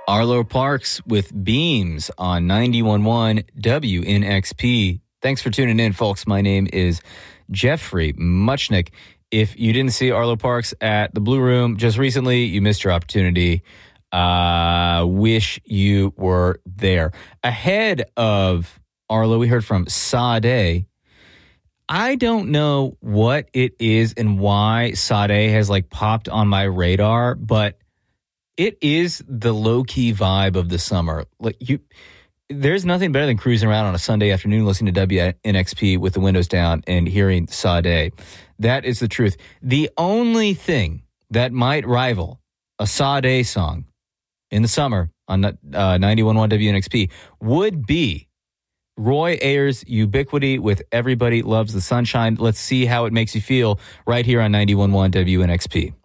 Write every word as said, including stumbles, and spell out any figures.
Arlo Parks with Beams on ninety-one point one W N X P. Thanks for tuning in, folks. My name is Jeffrey Muchnick. If you didn't see Arlo Parks at the Blue Room just recently, you missed your opportunity. Uh, wish you were there. Ahead of Arlo, we heard from Sade. I don't know what it is and why Sade has like popped on my radar, but it is the low-key vibe of the summer. Like you, there's nothing better than cruising around on a Sunday afternoon listening to W N X P with the windows down and hearing Sade. That is the truth. The only thing that might rival a Sade song in the summer on uh, ninety-one point one W N X P would be Roy Ayers' Ubiquity with Everybody Loves the Sunshine. Let's see how it makes you feel right here on ninety-one point one W N X P.